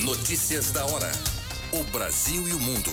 Notícias da hora. O Brasil e o mundo.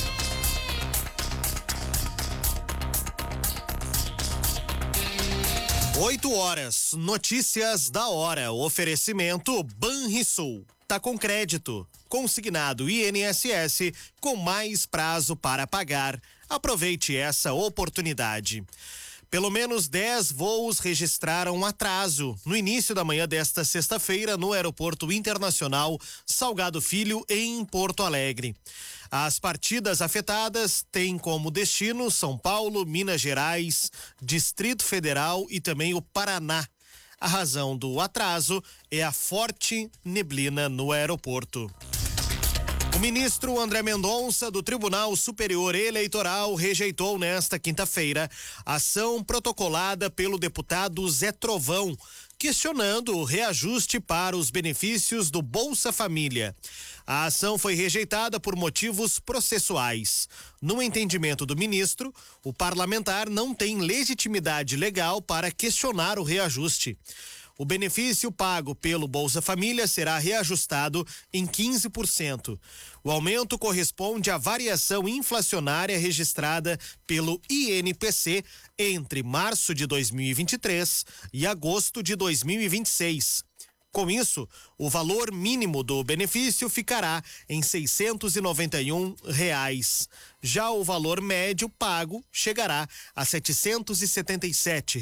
Oito horas, notícias da hora. Oferecimento Banrisul. Tá com crédito. Consignado INSS com mais prazo para pagar. Aproveite essa oportunidade. Pelo menos 10 voos registraram atraso no início da manhã desta sexta-feira no Aeroporto Internacional Salgado Filho, em Porto Alegre. As partidas afetadas têm como destino São Paulo, Minas Gerais, Distrito Federal e também o Paraná. A razão do atraso é a forte neblina no aeroporto. O ministro André Mendonça, do Tribunal Superior Eleitoral, rejeitou nesta quinta-feira a ação protocolada pelo deputado Zé Trovão, questionando o reajuste para os benefícios do Bolsa Família. A ação foi rejeitada por motivos processuais. No entendimento do ministro, o parlamentar não tem legitimidade legal para questionar o reajuste. O benefício pago pelo Bolsa Família será reajustado em 15%. O aumento corresponde à variação inflacionária registrada pelo INPC entre março de 2023 e agosto de 2026. Com isso, o valor mínimo do benefício ficará em R$ 691. Já o valor médio pago chegará a R$ 777.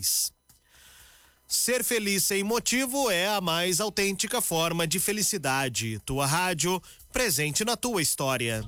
Ser feliz sem motivo é a mais autêntica forma de felicidade. Tua rádio, presente na tua história.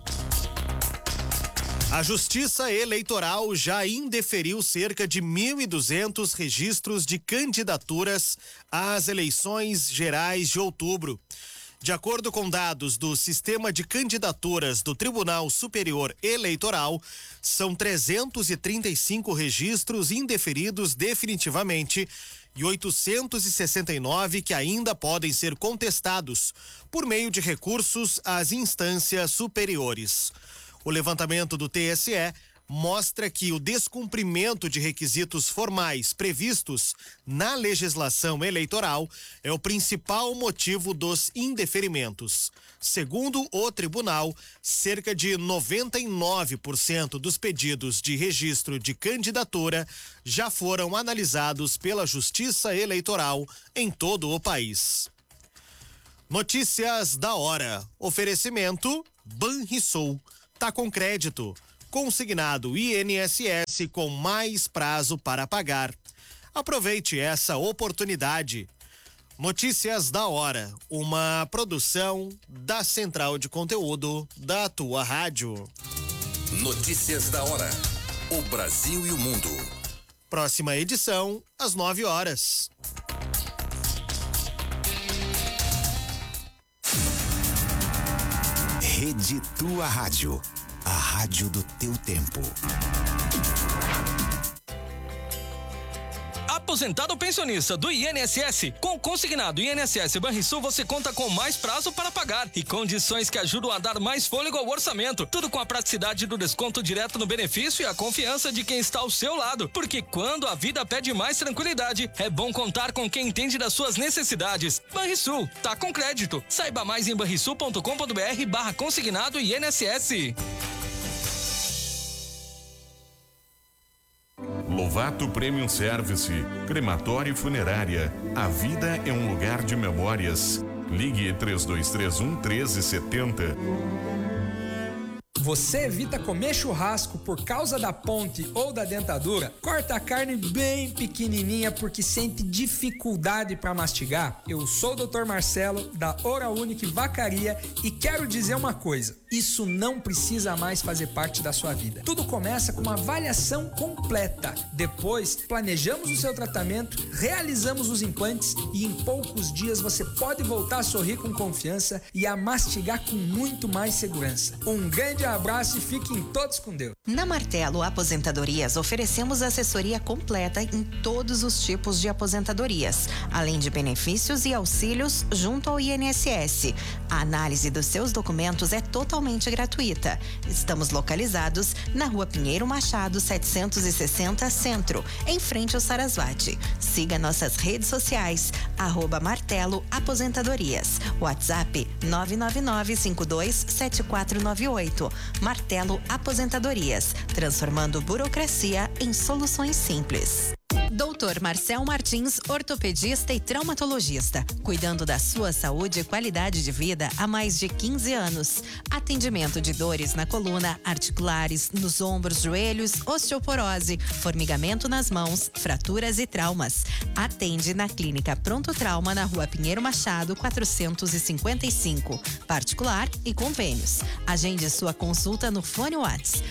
A Justiça Eleitoral já indeferiu cerca de 1.200 registros de candidaturas às eleições gerais de outubro. De acordo com dados do Sistema de Candidaturas do Tribunal Superior Eleitoral, são 335 registros indeferidos definitivamente e 869 que ainda podem ser contestados por meio de recursos às instâncias superiores. O levantamento do TSE mostra que o descumprimento de requisitos formais previstos na legislação eleitoral é o principal motivo dos indeferimentos. Segundo o tribunal, cerca de 99% dos pedidos de registro de candidatura já foram analisados pela Justiça Eleitoral em todo o país. Notícias da hora. Oferecimento Banrisul. Tá com crédito. Consignado INSS com mais prazo para pagar. Aproveite essa oportunidade. Notícias da hora, uma produção da Central de Conteúdo da tua rádio. Notícias da hora. O Brasil e o mundo. Próxima edição, às 9 horas. Rede Tua Rádio. A rádio do teu tempo. Aposentado ou pensionista do INSS, com consignado INSS Banrisul você conta com mais prazo para pagar e condições que ajudam a dar mais fôlego ao orçamento. Tudo com a praticidade do desconto direto no benefício e a confiança de quem está ao seu lado. Porque quando a vida pede mais tranquilidade, é bom contar com quem entende das suas necessidades. Banrisul, tá com crédito. Saiba mais em banrisul.com.br/consignado INSS. Lovato Premium Service, crematório e funerária. A vida é um lugar de memórias. Ligue 3231-1370. Você evita comer churrasco por causa da ponte ou da dentadura? Corta a carne bem pequenininha porque sente dificuldade para mastigar? Eu sou o Dr. Marcelo, da Oral Unique Vacaria, e quero dizer uma coisa: isso não precisa mais fazer parte da sua vida. Tudo começa com uma avaliação completa. Depois, planejamos o seu tratamento, realizamos os implantes e em poucos dias você pode voltar a sorrir com confiança e a mastigar com muito mais segurança. Um grande abraço abraço e fiquem todos com Deus. Na Martelo Aposentadorias oferecemos assessoria completa em todos os tipos de aposentadorias, além de benefícios e auxílios junto ao INSS. A análise dos seus documentos é totalmente gratuita. Estamos localizados na Rua Pinheiro Machado, 760 Centro, em frente ao Sarasvati. Siga nossas redes sociais, @Martelo Aposentadorias. WhatsApp 999527498. Martelo Aposentadorias, transformando burocracia em soluções simples. Dr. Marcel Martins, ortopedista e traumatologista, cuidando da sua saúde e qualidade de vida há mais de 15 anos. Atendimento de dores na coluna, articulares, nos ombros, joelhos, osteoporose, formigamento nas mãos, fraturas e traumas. Atende na Clínica Pronto Trauma, na Rua Pinheiro Machado, 455. Particular e convênios. Agende sua consulta no fone WhatsApp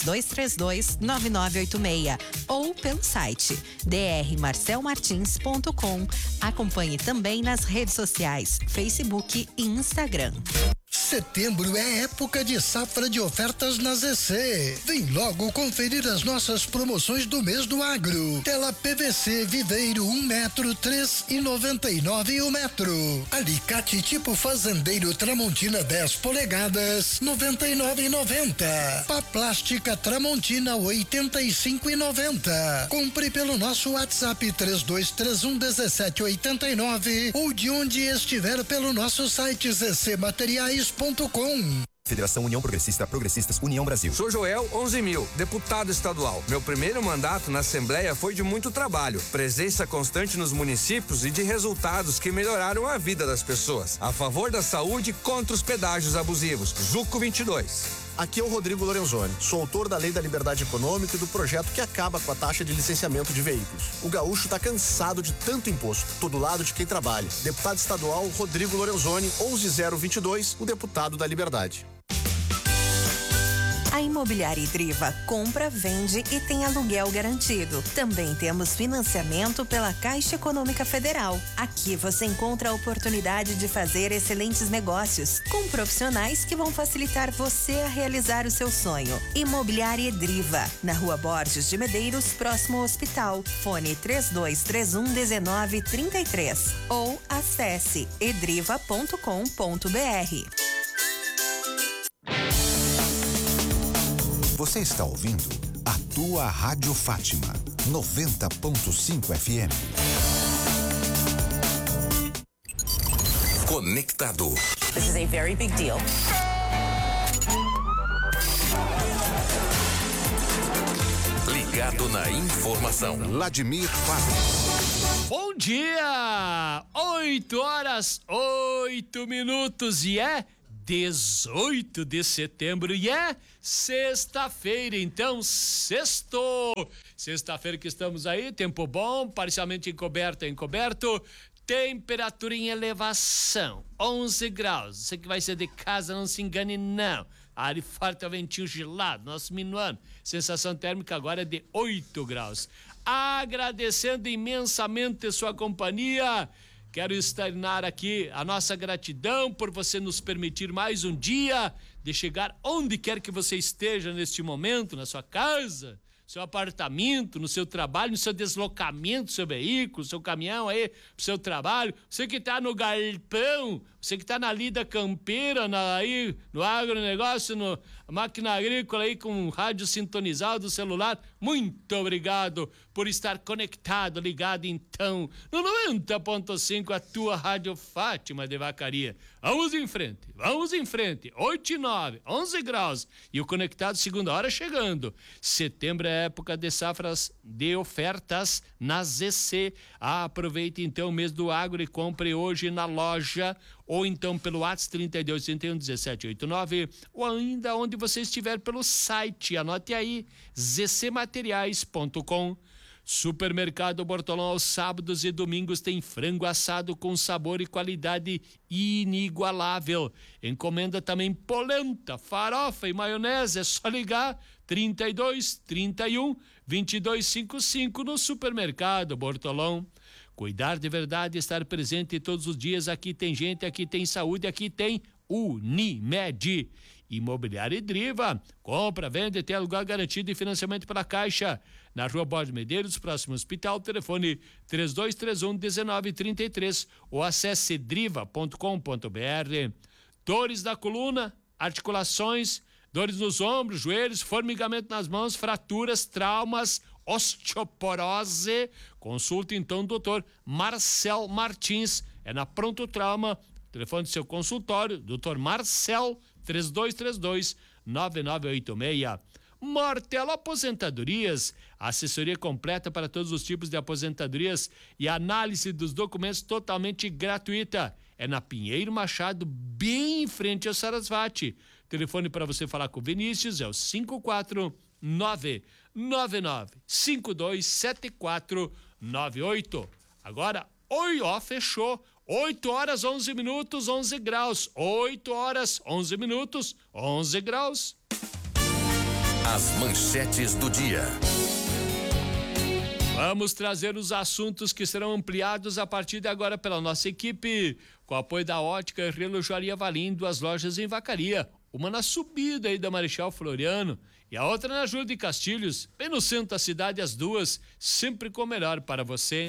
3232-9986 ou pelo site drmarcelmartins.com. Acompanhe também nas redes sociais, Facebook e Instagram. Setembro é época de safra de ofertas na ZC. Vem logo conferir as nossas promoções do mês do agro. Tela PVC Viveiro 1 metro, 3,99 o metro. Alicate tipo fazendeiro Tramontina 10 polegadas, 99,90. Pá plástica Tramontina 85,90. Compre pelo nosso WhatsApp 32311789 ou de onde estiver pelo nosso site zcmateriais.com. Federação União Progressista, Progressistas, União Brasil. Sou Joel 11.000, deputado estadual. Meu primeiro mandato na Assembleia foi de muito trabalho, presença constante nos municípios e de resultados que melhoraram a vida das pessoas. A favor da saúde e contra os pedágios abusivos. Juco 22. Aqui é o Rodrigo Lorenzoni, sou autor da Lei da Liberdade Econômica e do projeto que acaba com a taxa de licenciamento de veículos. O gaúcho está cansado de tanto imposto, tô do lado de quem trabalha. Deputado estadual Rodrigo Lorenzoni, 11022, o deputado da Liberdade. A Imobiliária Idriva compra, vende e tem aluguel garantido. Também temos financiamento pela Caixa Econômica Federal. Aqui você encontra a oportunidade de fazer excelentes negócios com profissionais que vão facilitar você a realizar o seu sonho. Imobiliária Idriva, na Rua Borges de Medeiros, próximo ao hospital. Fone 3231-1933 ou acesse edriva.com.br. Você está ouvindo a tua Rádio Fátima, 90.5 FM. Conectado. This is a very big deal. Ligado na informação. Vladimir Fábio. Bom dia! 8h08 e é 18 de setembro e é sexta-feira, então sextou. Sexta-feira que estamos aí, tempo bom, parcialmente encoberto, temperatura em elevação, 11 graus. Você que vai ser de casa, não se engane não. Ar forte, ventinho gelado, nosso minuano. Sensação térmica agora é de 8 graus. Agradecendo imensamente sua companhia. Quero externar aqui a nossa gratidão por você nos permitir mais um dia de chegar onde quer que você esteja neste momento, na sua casa, seu apartamento, no seu trabalho, no seu deslocamento, seu veículo, seu caminhão aí, pro seu trabalho, você que tá no galpão, você que tá na lida campeira, aí no agronegócio, no máquina agrícola aí com o rádio sintonizado do celular, muito obrigado por estar conectado, ligado então no 90.5, a tua Rádio Fátima de Vacaria. Vamos em frente, 8:09, 11 graus e o conectado segunda hora chegando. Setembro é época de safras de ofertas na ZC. Aproveite então o mês do agro e compre hoje na loja ou então pelo WhatsApp 3231-1789 ou ainda onde você estiver pelo site, anote aí, zcmateriais.com. Supermercado Bortolão, aos sábados e domingos tem frango assado com sabor e qualidade inigualável. Encomenda também polenta, farofa e maionese, é só ligar 3231-2255 no Supermercado Bortolão. Cuidar de verdade, estar presente todos os dias, aqui tem gente, aqui tem saúde, aqui tem Unimed. Imobiliária Driva, compra, vende, tem lugar garantido e financiamento pela Caixa. Na Rua Borges Medeiros, próximo ao hospital, telefone 3231-1933 ou acesse driva.com.br. Dores da coluna, articulações, dores nos ombros, joelhos, formigamento nas mãos, fraturas, traumas, osteoporose. Consulte então o doutor Marcel Martins, é na Pronto Trauma. Telefone do seu consultório, Dr. Marcel 3232-9986. Martelo Aposentadorias, assessoria completa para todos os tipos de aposentadorias e análise dos documentos totalmente gratuita. É na Pinheiro Machado, bem em frente ao Sarasvati. Telefone para você falar com o Vinícius é o 54999527498. Agora, fechou. 8 horas, 11 minutos, 11 graus. 8 horas, 11 minutos, 11 graus. As manchetes do dia. Vamos trazer os assuntos que serão ampliados a partir de agora pela nossa equipe. Com o apoio da Ótica e Relojaria Valim, 2 lojas em Vacaria. Uma na subida aí da Marechal Floriano e a outra na Júlio de Castilhos, bem no centro da cidade, as duas, sempre com o melhor para você.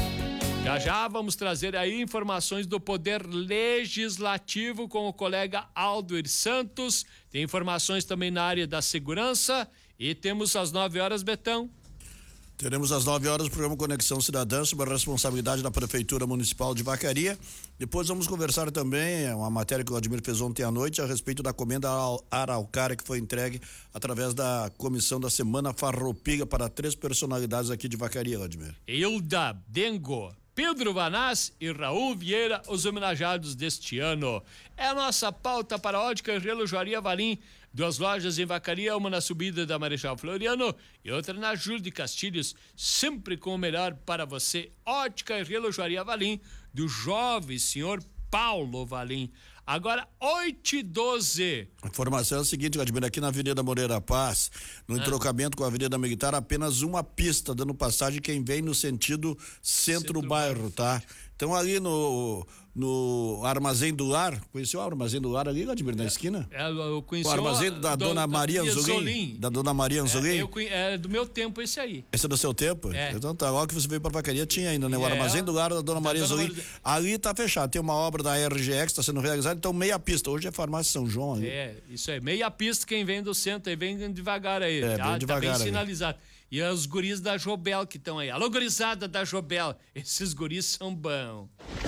Já vamos trazer aí informações do Poder Legislativo com o colega Aldoir Santos. Tem informações também na área da segurança e temos às 9 horas, Betão. Teremos às 9 horas o programa Conexão Cidadã sobre a responsabilidade da Prefeitura Municipal de Vacaria. Depois vamos conversar também, uma matéria que o Admir fez ontem à noite, a respeito da comenda araucária que foi entregue através da comissão da Semana Farroupilha para 3 personalidades aqui de Vacaria, Admir. Hilda Dengo, Pedro Vanás e Raul Vieira, os homenageados deste ano. É a nossa pauta para a Ótica e Relojaria Valim. 2 lojas em Vacaria, uma na subida da Marechal Floriano e outra na Júlio de Castilhos, sempre com o melhor para você. Ótica e Relojaria Valim, do jovem senhor Paulo Valim. Agora, 8h12. A informação é a seguinte, Vladimir, aqui na Avenida Moreira Paz, no entrocamento com a Avenida Militar, apenas uma pista, dando passagem quem vem no sentido centro-bairro, tá? Então ali no Armazém do Lar, conheceu o Armazém do Lar ali, Vladimir, na esquina? Eu conheci o Armazém da Dona Maria Anzolim. Da Dona Maria Anzolim? É do meu tempo esse aí. Esse é do seu tempo? É. Então tá, logo que você veio pra Vacaria tinha ainda, né? O Armazém do Lar da Dona Maria Anzolim. Ali tá fechado, tem uma obra da RGX que tá sendo realizada, então meia pista. Hoje é Farmácia São João ali. É, isso aí, meia pista quem vem do centro aí, vem devagar aí. É, bem devagar. Tá bem sinalizado. E os guris da Jobel que estão aí. Alô, gurizada da Jobel. Esses guris são bons.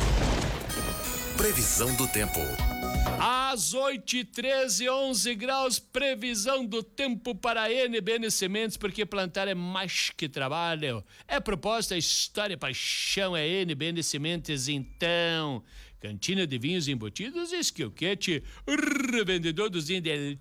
Previsão do tempo. Às 8h13, 11 graus, previsão do tempo para a NBN Sementes, porque plantar é mais que trabalho. É proposta, história, paixão, é NBN Sementes, então. Cantina de vinhos embutidos e esquilquete, revendedor dos Indel.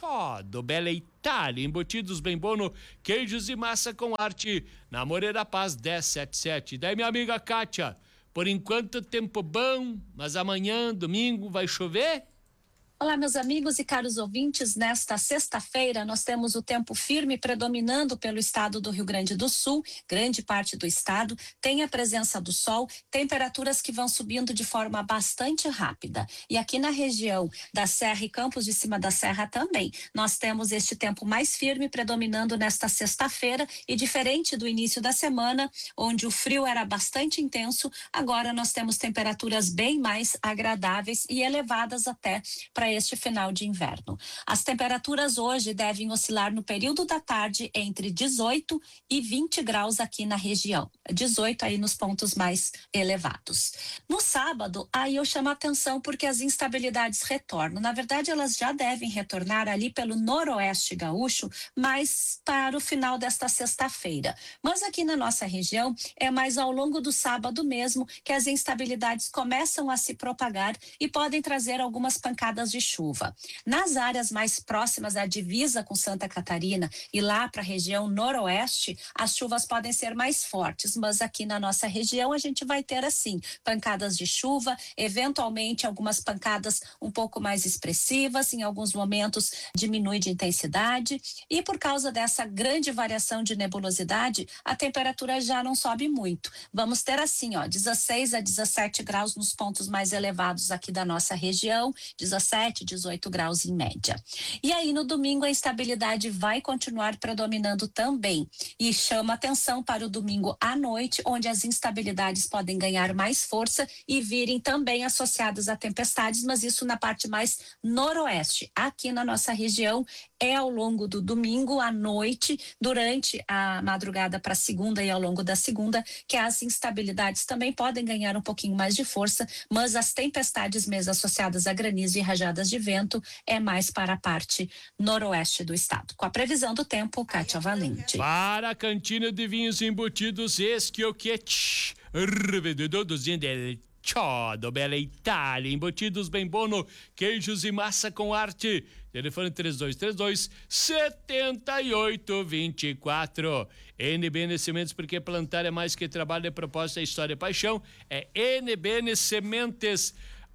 Do Bela Itália, embutidos bem bono, queijos e massa com arte, na Moreira Paz 1077. Daí minha amiga Kátia, por enquanto tempo bom, mas amanhã, domingo, vai chover? Olá, meus amigos e caros ouvintes. Nesta sexta-feira, nós temos o tempo firme predominando pelo estado do Rio Grande do Sul. Grande parte do estado tem a presença do sol, temperaturas que vão subindo de forma bastante rápida. E aqui na região da Serra e Campos de Cima da Serra também, nós temos este tempo mais firme predominando nesta sexta-feira e diferente do início da semana, onde o frio era bastante intenso, agora nós temos temperaturas bem mais agradáveis e elevadas até para este final de inverno. As temperaturas hoje devem oscilar no período da tarde entre 18 e 20 graus aqui na região. 18 aí nos pontos mais elevados. No sábado, aí eu chamo a atenção porque as instabilidades retornam. Na verdade, elas já devem retornar ali pelo noroeste gaúcho, mas para o final desta sexta-feira. Mas aqui na nossa região, é mais ao longo do sábado mesmo que as instabilidades começam a se propagar e podem trazer algumas pancadas de chuva. Nas áreas mais próximas à divisa com Santa Catarina e lá para a região noroeste, as chuvas podem ser mais fortes, mas aqui na nossa região a gente vai ter assim, pancadas de chuva, eventualmente algumas pancadas um pouco mais expressivas, em alguns momentos diminui de intensidade e por causa dessa grande variação de nebulosidade, a temperatura já não sobe muito. Vamos ter assim, 16 a 17 graus nos pontos mais elevados aqui da nossa região, 17 17, 18 graus em média. E aí no domingo a instabilidade vai continuar predominando também e chama atenção para o domingo à noite, onde as instabilidades podem ganhar mais força e virem também associadas a tempestades, mas isso na parte mais noroeste. Aqui na nossa região é ao longo do domingo à noite, durante a madrugada para segunda e ao longo da segunda, que as instabilidades também podem ganhar um pouquinho mais de força, mas as tempestades mesmo associadas a granizo e rajadas de vento é mais para a parte noroeste do estado. Com a previsão do tempo, Kátia Valente. Para a cantina de vinhos embutidos, Schiochetti, revendedor del Chiodo, Bela Itália, embutidos bem bono, queijos e massa com arte. Telefone 3232-7824. NBN Sementes, porque plantar é mais que trabalho, é proposta, é história, é paixão. É NBN Sementes.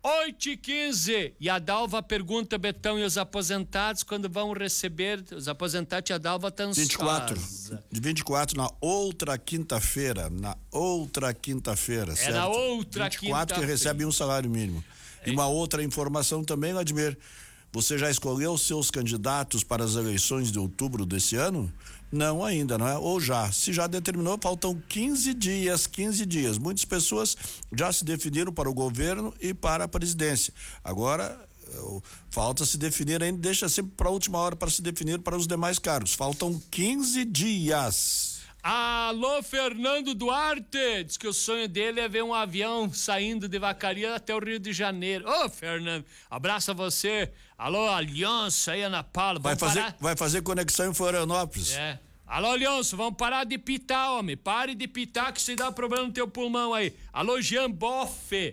8h15. E a Dalva pergunta, Betão, e os aposentados quando vão receber? Os aposentados e a Dalva estão 24. De 24 na outra quinta-feira. Na outra quinta-feira, certo? Na outra 24 que recebe um salário mínimo. E uma outra informação também, Vladimir. Você já escolheu seus candidatos para as eleições de outubro desse ano? Não ainda, não é? Ou já? Se já determinou, faltam 15 dias. Muitas pessoas já se definiram para o governo e para a presidência. Agora, falta se definir ainda, deixa sempre para a última hora para se definir para os demais cargos. Faltam 15 dias. Alô, Fernando Duarte, diz que o sonho dele é ver um avião saindo de Vacaria até o Rio de Janeiro. Ô, Fernando, abraço a você. Alô, Aliança aí, Ana Paula. Vai fazer conexão em Florianópolis. Alô, Aliança, vamos parar de pitar, homem. Pare de pitar que se dá problema no teu pulmão aí. Alô, Jean Boff,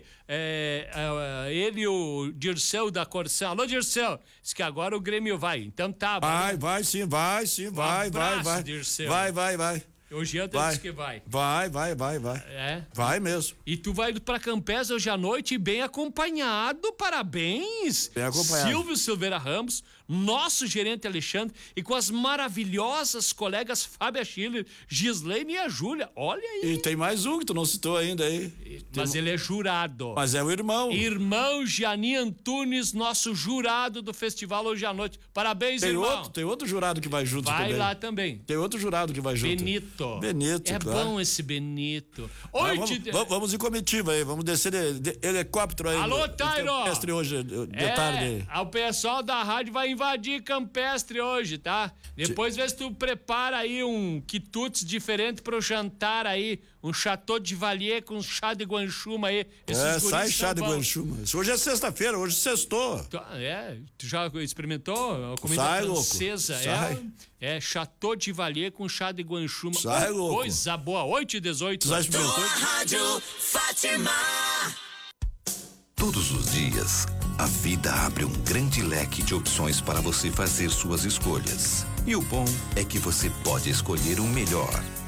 ele e o Dirceu da Corsã. Alô, Dirceu, diz que agora o Grêmio vai. Então tá. Vai sim, vai. Dirceu. Vai. O Jean disse que vai. Vai. Vai mesmo. E tu vai pra Campés hoje à noite bem acompanhado, parabéns. Bem acompanhado. Silvio Silveira Ramos, nosso gerente Alexandre e com as maravilhosas colegas Fábia Schiller, Gislaine e a Júlia. Olha aí. E tem mais um que tu não citou ainda aí. Mas ele é jurado. Mas é o irmão. Irmão Gianni Antunes, nosso jurado do festival hoje à noite. Parabéns, irmão. Tem outro jurado que vai junto também. Vai lá também. Tem outro jurado que vai junto. Benito, é claro. Bom esse Benito. Vamos em comitiva aí, vamos descer de helicóptero aí. Alô, Tairo! Campestre hoje, de tarde. O pessoal da rádio vai invadir Campestre hoje, tá? Depois vê se tu prepara aí um quitutes diferente pro jantar aí, um chateau de Valier com chá de guanchuma aí. Sai chá de guanchuma. Hoje é sexta-feira, hoje sextou. Tu já experimentou a comida francesa? É chateau de Valier com chá de guanchuma. Sai, louco. Coisa boa, 8h18. Já experimentou? Rádio Fátima. Todos os dias, a vida abre um grande leque de opções para você fazer suas escolhas. E o bom é que você pode escolher o melhor.